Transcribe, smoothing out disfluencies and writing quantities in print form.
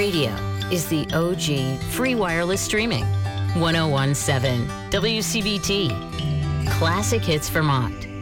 Radio is the OG free wireless streaming. 1017 WCBT. Classic Hits Vermont.